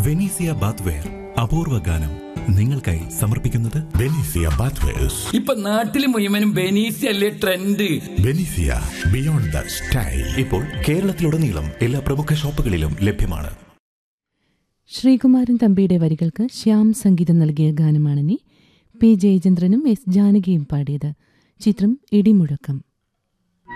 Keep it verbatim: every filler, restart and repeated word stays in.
Venezia bathware അപൂർവ ഗാനം നിങ്ങൾക്കായി സമർപ്പിക്കുന്നത് ബെനീസിയ ബാത്ത്വെയർസ്. ഇപ്പൊ നാട്ടില് മുഴുവനും ബെനീസിയ അല്ലേ ട്രെൻഡ്. ബെനീസിയ ബിയോണ്ട് ദ സ്റ്റൈൽ ഇപ്പോൾ കേരളത്തിലുടനീളം എല്ലാ പ്രമുഖ ഷോപ്പുകളിലും ലഭ്യമാണ്. ശ്രീകുമാരൻ തമ്പിയുടെ വരികൾക്ക് ശ്യാം സംഗീതം നൽകിയ ഗാനമാണിനി. പി ജയചന്ദ്രനും എസ് ജാനകിയും പാടിയത്. ചിത്രം ഇടിമുഴക്കം.